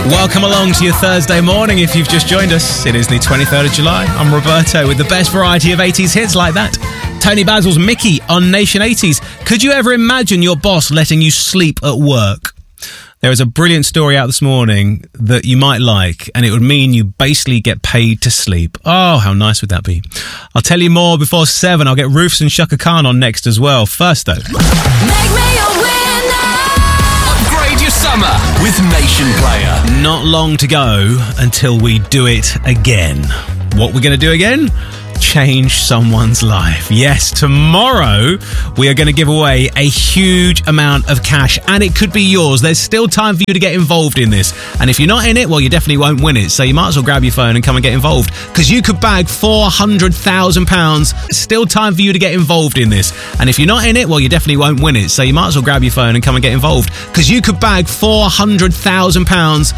Welcome along to your Thursday morning if you've just joined us. It is the 23rd of July. I'm Roberto with the best variety of 80s hits like that. Tony Basil's Mickey on Nation 80s. Could you ever imagine your boss letting you sleep at work? There is a brilliant story out this morning that you might like, and it would mean you basically get paid to sleep. Oh, how nice would that be? I'll tell you more before 7. I'll get Rufus and Shaka Khan on next as well. First, though. Make me a winner! Upgrade your summer with Nation Player. Not long to go until we do it again. What we're going to do again? Change someone's life. Yes, tomorrow we are going to give away a huge amount of cash, and it could be yours. There's still time for you to get involved in this, and if you're not in it, well, you definitely won't win it, so you might as well grab your phone and come and get involved, because you could bag £400,000. Still time for you to get involved in this, and if you're not in it, well, you definitely won't win it, so you might as well grab your phone and come and get involved, because you could bag £400,000